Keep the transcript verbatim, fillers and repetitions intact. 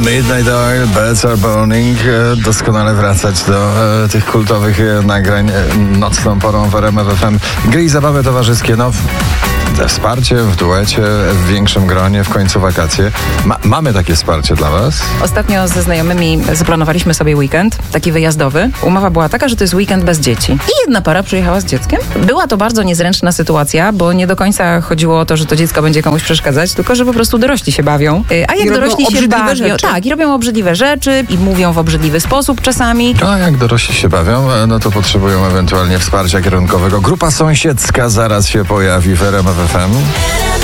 Midnight Oil, Birds Are Burning. Doskonale wracać do e, tych kultowych e, nagrań e, nocną porą w R M F F M. Gry i zabawy towarzyskie, no wsparcie w duecie, w większym gronie, w końcu wakacje. Ma, mamy takie wsparcie dla was? Ostatnio ze znajomymi zaplanowaliśmy sobie weekend, taki wyjazdowy. Umowa była taka, że to jest weekend bez dzieci. I jedna para przyjechała z dzieckiem. Była to bardzo niezręczna sytuacja, bo nie do końca chodziło o to, że to dziecko będzie komuś przeszkadzać, tylko że po prostu dorośli się bawią. A jak dorośli się bawią, rzeczy. tak, i robią obrzydliwe rzeczy i mówią w obrzydliwy sposób czasami. A jak dorośli się bawią, no to potrzebują ewentualnie wsparcia kierunkowego. Grupa sąsiedzka zaraz się pojawi w R M F F M.